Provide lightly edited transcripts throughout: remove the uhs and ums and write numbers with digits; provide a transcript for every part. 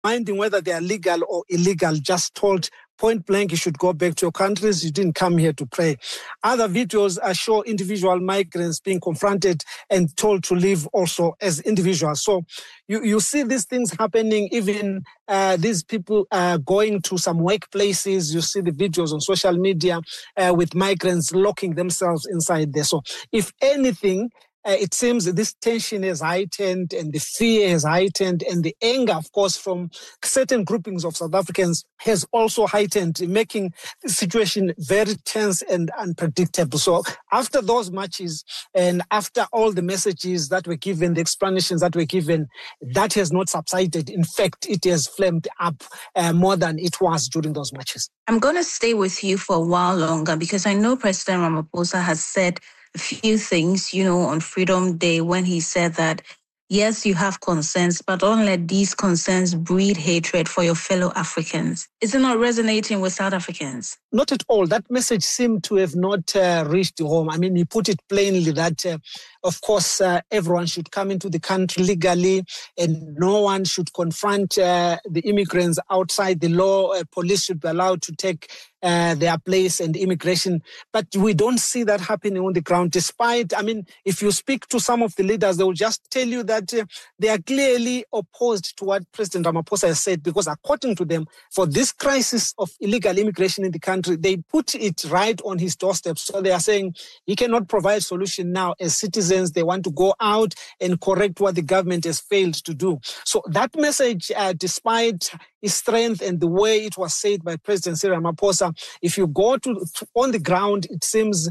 minding whether they are legal or illegal, just told point blank, you should go back to your countries. You didn't come here to pray. Other videos show individual migrants being confronted and told to leave also as individuals. So you see these things happening, even these people going to some workplaces. You see the videos on social media with migrants locking themselves inside there. So if anything, it seems that this tension is heightened and the fear is heightened, and the anger, of course, from certain groupings of South Africans has also heightened, making the situation very tense and unpredictable. So after those marches and after all the messages that were given, the explanations that were given, that has not subsided. In fact, it has flamed up more than it was during those marches. I'm going to stay with you for a while longer because I know President Ramaphosa has said a few things, on Freedom Day when he said that, yes, you have concerns, but don't let these concerns breed hatred for your fellow Africans. Is it not resonating with South Africans? Not at all. That message seemed to have not reached home. I mean, he put it plainly that, of course, everyone should come into the country legally and no one should confront the immigrants outside the law. Police should be allowed to take their place and immigration. But we don't see that happening on the ground, despite, if you speak to some of the leaders, they will just tell you that they are clearly opposed to what President Ramaphosa has said, because according to them, for this crisis of illegal immigration in the country, they put it right on his doorstep. So they are saying he cannot provide solution now. As citizens, they want to go out and correct what the government has failed to do. So that message, despite its strength and the way it was said by President Cyril Ramaphosa, if you go to on the ground, it seems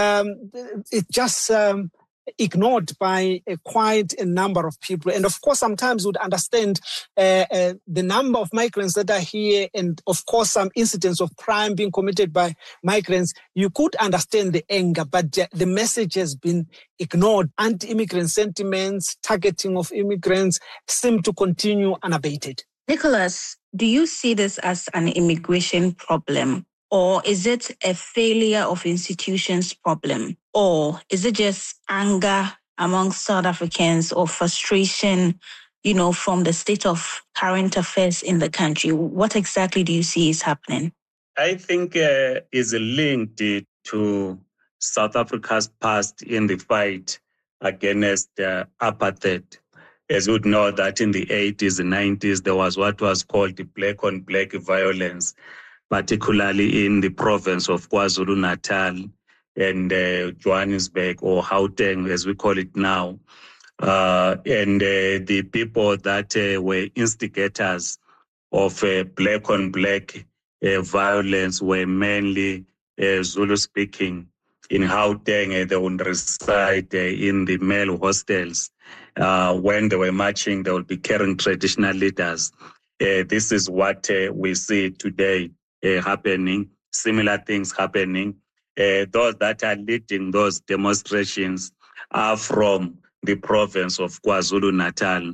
it just ignored by quite a number of people. And of course, sometimes would understand the number of migrants that are here, and of course, some incidents of crime being committed by migrants. You could understand the anger, but the message has been ignored. Anti-immigrant sentiments, targeting of immigrants seem to continue unabated. Nicholas, do you see this as an immigration problem? Or is it a failure of institutions problem? Or is it just anger among South Africans or frustration, from the state of current affairs in the country? What exactly do you see is happening? I think is linked to South Africa's past in the fight against apartheid. As you would know that in the 80s and 90s, there was what was called the black-on-black violence, particularly in the province of KwaZulu-Natal and Johannesburg, or Gauteng, as we call it now. The people that were instigators of black-on-black violence were mainly Zulu-speaking. In Gauteng, they would reside in the male hostels. When they were marching, they would be carrying traditional leaders. This is what we see today happening, similar things happening. Those that are leading those demonstrations are from the province of KwaZulu-Natal.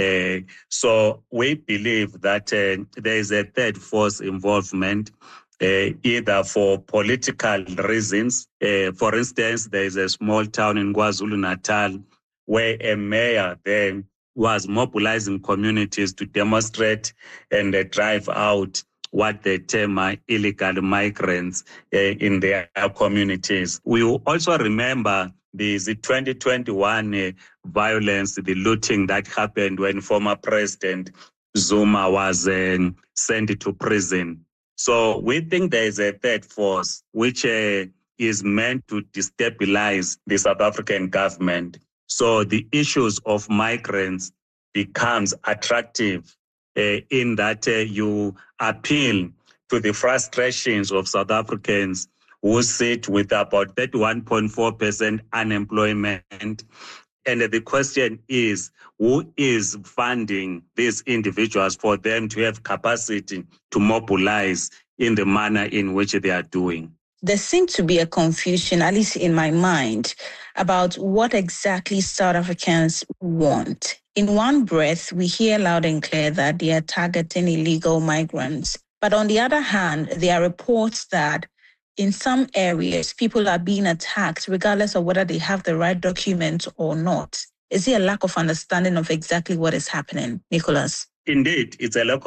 So we believe that there is a third force involvement, either for political reasons. For instance, there is a small town in KwaZulu-Natal where a mayor then was mobilizing communities to demonstrate and drive out what they term illegal migrants in their communities. We also remember the 2021 violence, the looting that happened when former President Zuma was sent to prison. So we think there is a third force which is meant to destabilize the South African government. So the issues of migrants becomes attractive in that you appeal to the frustrations of South Africans who sit with about 31.4% unemployment. And the question is, who is funding these individuals for them to have capacity to mobilize in the manner in which they are doing? There seems to be a confusion, at least in my mind, about what exactly South Africans want. In one breath, we hear loud and clear that they are targeting illegal migrants. But on the other hand, there are reports that in some areas, people are being attacked regardless of whether they have the right documents or not. Is there a lack of understanding of exactly what is happening, Nicholas? Indeed, it's a lack